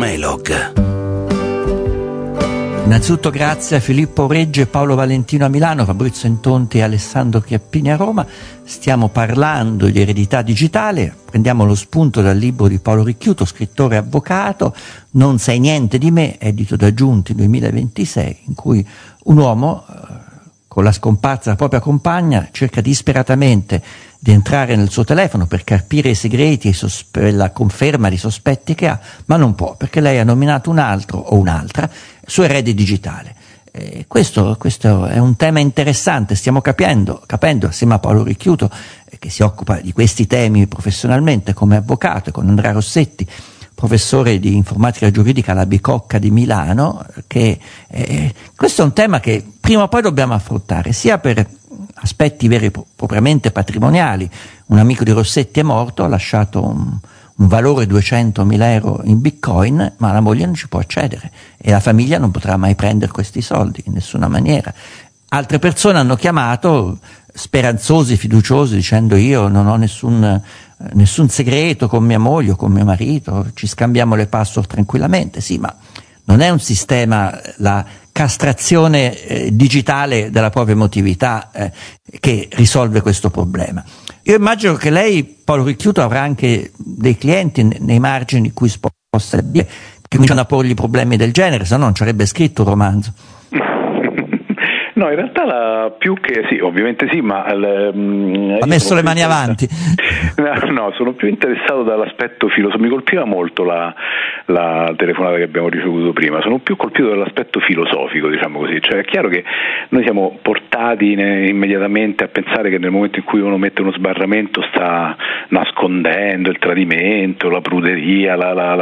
Melog. Innanzitutto grazie a Filippo Regge e Paolo Valentino a Milano, Fabrizio Intonti e Alessandro Chiappini a Roma. Stiamo parlando di eredità digitale, prendiamo lo spunto dal libro di Paolo Ricchiuto, scrittore e avvocato, Non sai niente di me, edito da Giunti 2026, in cui un uomo, con la scomparsa della propria compagna, cerca disperatamente di entrare nel suo telefono per carpire i segreti e la conferma di sospetti che ha, ma non può, perché lei ha nominato un altro o un'altra suo erede digitale. Questo è un tema interessante, stiamo capendo assieme a Paolo Ricchiuto, che si occupa di questi temi professionalmente come avvocato, e con Andrea Rossetti, professore di informatica giuridica alla Bicocca di Milano, che questo è un tema che prima o poi dobbiamo affrontare, sia per aspetti veri propriamente patrimoniali. Un amico di Rossetti è morto, ha lasciato un valore 200.000 euro in bitcoin, ma la moglie non ci può accedere e la famiglia non potrà mai prendere questi soldi in nessuna maniera. Altre persone hanno chiamato speranzosi, fiduciosi, dicendo: io non ho nessun segreto con mia moglie o con mio marito, ci scambiamo le password tranquillamente. Sì, ma non è un sistema, la castrazione digitale della propria emotività che risolve questo problema. Io immagino che lei, Paolo Ricchiuto, avrà anche dei clienti nei margini in cui si possa dire che cominciano a porgli problemi del genere, se no non ci avrebbe scritto un romanzo. No, in realtà più che sì, ovviamente sì, ma ha messo le mani avanti. No, sono più interessato dall'aspetto filosofico. Mi colpiva molto la telefonata che abbiamo ricevuto prima. Sono più colpito dall'aspetto filosofico, diciamo così. Cioè è chiaro che noi siamo portati immediatamente a pensare che nel momento in cui uno mette uno sbarramento sta nascondendo il tradimento, la pruderia,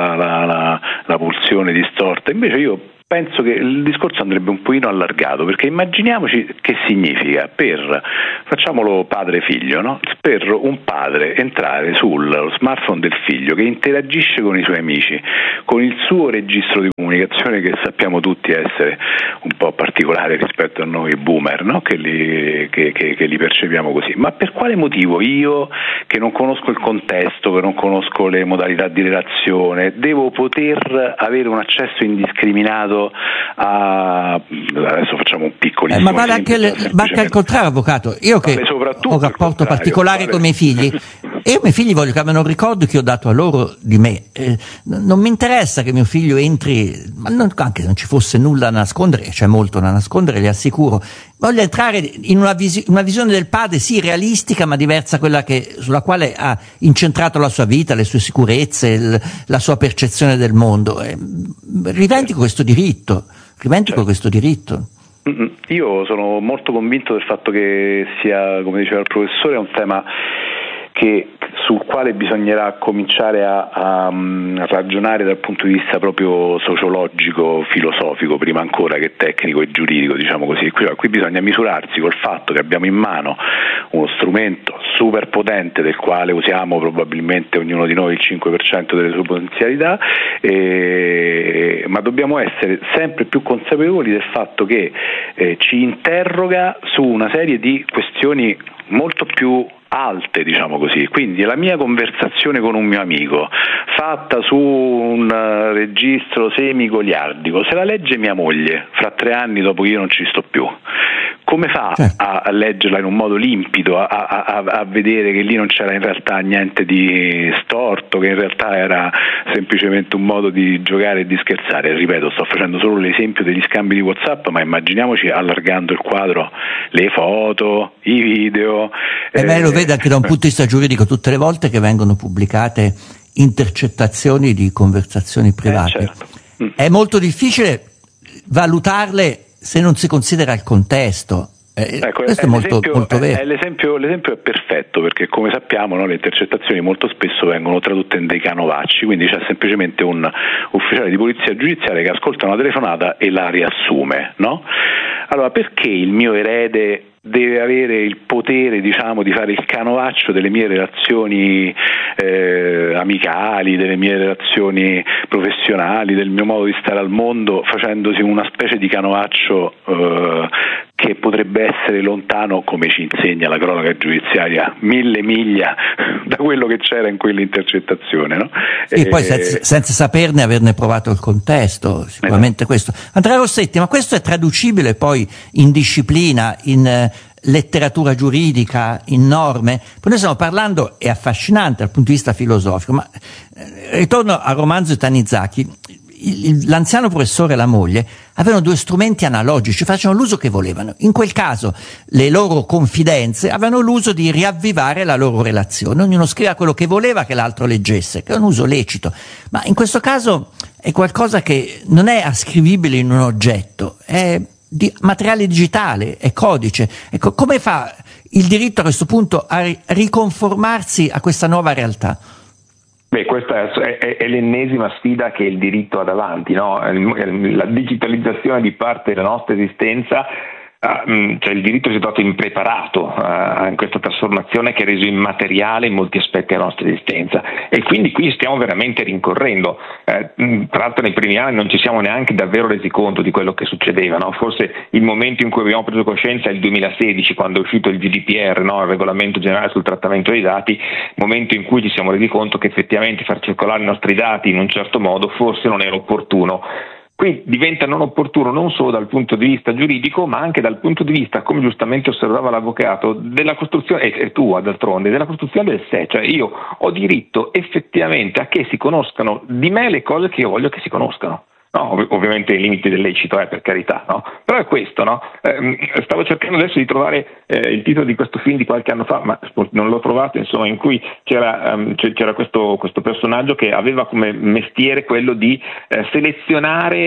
la pulsione distorta. Invece io penso che il discorso andrebbe un pochino allargato, perché immaginiamoci che significa facciamolo padre e figlio, no? Per un padre entrare sullo smartphone del figlio che interagisce con i suoi amici, con il suo registro di comunicazione che sappiamo tutti essere un po' particolare rispetto a noi boomer, no? Che li percepiamo così. Ma per quale motivo io, che non conosco il contesto, che non conosco le modalità di relazione, devo poter avere un accesso indiscriminato adesso facciamo un piccolissimo ma vale anche al contrario, avvocato. Io che ho un rapporto particolare con i miei figli, e io i miei figli voglio che abbiano un ricordo che ho dato a loro di me. Non mi interessa che mio figlio entri, ma anche non ci fosse nulla da nascondere, c'è molto da nascondere, le assicuro. Voglio entrare in una visione del padre, sì, realistica, ma diversa, quella sulla quale ha incentrato la sua vita, le sue sicurezze, la sua percezione del mondo. Rivendico questo diritto. Io sono molto convinto del fatto che sia, come diceva il professore, un tema sul quale bisognerà cominciare a ragionare dal punto di vista proprio sociologico, filosofico, prima ancora che tecnico e giuridico, diciamo così. Qui bisogna misurarsi col fatto che abbiamo in mano uno strumento super potente del quale usiamo probabilmente ognuno di noi il 5% delle sue potenzialità, ma dobbiamo essere sempre più consapevoli del fatto che ci interroga su una serie di questioni molto più alte, diciamo così. Quindi la mia conversazione con un mio amico fatta su un registro semigoliardico, se la legge mia moglie fra 3 anni dopo che io non ci sto più, come fa a leggerla in un modo limpido, a vedere che lì non c'era in realtà niente di storto, che in realtà era semplicemente un modo di giocare e di scherzare? Ripeto, sto facendo solo l'esempio degli scambi di WhatsApp, ma immaginiamoci allargando il quadro, le foto, i video. Lei lo vede anche da un punto di vista giuridico, tutte le volte che vengono pubblicate intercettazioni di conversazioni private. Certo. È molto difficile valutarle se non si considera il contesto. Questo è molto vero. L'esempio è perfetto, perché come sappiamo, no, le intercettazioni molto spesso vengono tradotte in dei canovacci, quindi c'è semplicemente un ufficiale di polizia giudiziaria che ascolta una telefonata e la riassume, no? Allora, perché il mio erede deve avere il potere, diciamo, di fare il canovaccio delle mie relazioni amicali, delle mie relazioni professionali, del mio modo di stare al mondo, facendosi una specie di canovaccio che potrebbe essere lontano, come ci insegna la cronaca giudiziaria, 1000 miglia da quello che c'era in quell'intercettazione, no? E poi senza saperne, averne provato il contesto, sicuramente questo. Andrea Rossetti, ma questo è traducibile poi in disciplina, in letteratura giuridica, in norme? Poi noi stiamo parlando, è affascinante dal punto di vista filosofico, ma ritorno al romanzo di Tanizaki. L'anziano professore e la moglie avevano due strumenti analogici, facevano l'uso che volevano. In quel caso le loro confidenze avevano l'uso di riavvivare la loro relazione, ognuno scriveva quello che voleva che l'altro leggesse, che è un uso lecito, ma in questo caso è qualcosa che non è ascrivibile in un oggetto, è di materiale digitale, è codice. Ecco, come fa il diritto a questo punto a riconformarsi a questa nuova realtà? Beh, questa è l'ennesima sfida che il diritto ha davanti, no? La digitalizzazione di parte della nostra esistenza, cioè il diritto si è trovato impreparato in questa trasformazione che ha reso immateriale in molti aspetti della nostra esistenza, e quindi qui stiamo veramente rincorrendo. Tra l'altro nei primi anni non ci siamo neanche davvero resi conto di quello che succedeva, no? Forse il momento in cui abbiamo preso coscienza è il 2016, quando è uscito il GDPR, no? Il regolamento generale sul trattamento dei dati, momento in cui ci siamo resi conto che effettivamente far circolare i nostri dati in un certo modo forse non era opportuno. Qui diventa non opportuno non solo dal punto di vista giuridico, ma anche dal punto di vista, come giustamente osservava l'avvocato, della costruzione, e tua d'altronde, della costruzione del sé. Cioè io ho diritto effettivamente a che si conoscano di me le cose che io voglio che si conoscano. No, ovviamente ai limiti del lecito, per carità, no? Però è questo, no? Stavo cercando adesso di trovare il titolo di questo film di qualche anno fa, ma non l'ho trovato, insomma, in cui c'era questo personaggio che aveva come mestiere quello di selezionare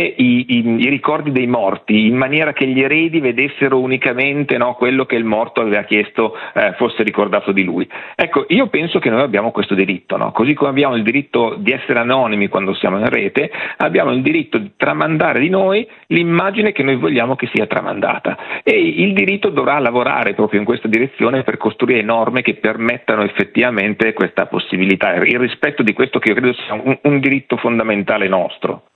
i ricordi dei morti, in maniera che gli eredi vedessero unicamente, no, quello che il morto aveva chiesto fosse ricordato di lui. Ecco, io penso che noi abbiamo questo diritto, no? Così come abbiamo il diritto di essere anonimi quando siamo in rete, abbiamo il diritto di tramandare di noi l'immagine che noi vogliamo che sia tramandata, e il diritto dovrà lavorare proprio in questa direzione per costruire norme che permettano effettivamente questa possibilità, il rispetto di questo che io credo sia un diritto fondamentale nostro.